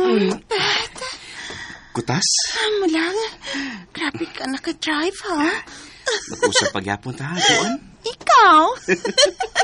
Kutas? Amo lang. Grabe ka nakadrive, ha? Mag-usap pagyapon ta, Juan. Ikaw?